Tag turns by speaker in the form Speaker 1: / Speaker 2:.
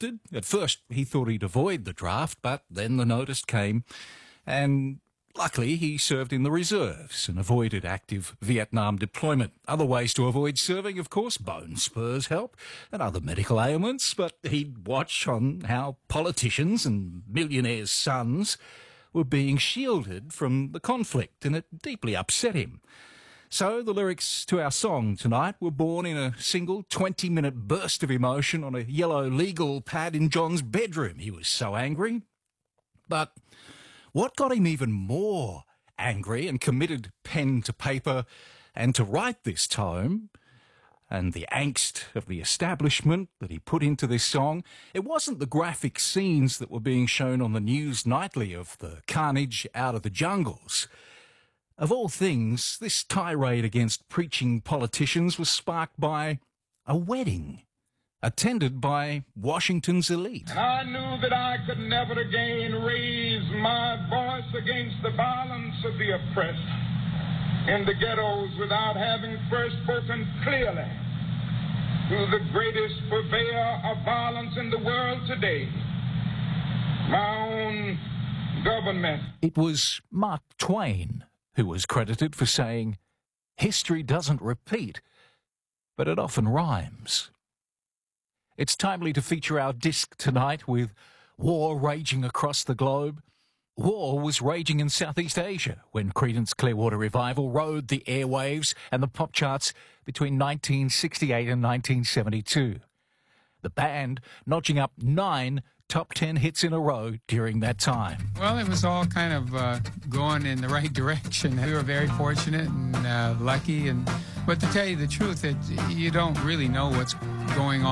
Speaker 1: drafted. At first, he thought he'd avoid the draft, but then the notice came, and luckily he served in the reserves and avoided active Vietnam deployment. Other ways to avoid serving, of course, bone spurs help and other medical ailments, but he'd watch on how politicians and millionaires' sons were being shielded from the conflict, and it deeply upset him. So the lyrics to our song tonight were born in a single 20-minute burst of emotion on a yellow legal pad in John's bedroom. He was so angry. But what got him even more angry and committed pen to paper and to write this tome, and the angst of the establishment that he put into this song, it wasn't the graphic scenes that were being shown on the news nightly of the carnage out of the jungles. Of all things, this tirade against preaching politicians was sparked by a wedding attended by Washington's elite.
Speaker 2: And I knew that I could never again raise my voice against the violence of the oppressed in the ghettos without having first spoken clearly to the greatest purveyor of violence in the world today, my own government.
Speaker 1: It was Mark Twain who was credited for saying, "History doesn't repeat, but it often rhymes." It's timely to feature our disc tonight with war raging across the globe. War was raging in Southeast Asia when Creedence Clearwater Revival rode the airwaves and the pop charts between 1968 and 1972. The band notching up 9 top 10 hits in a row during that time.
Speaker 3: Well, it was all kind of going in the right direction. We were very fortunate and lucky. But to tell you the truth, you don't really know what's going on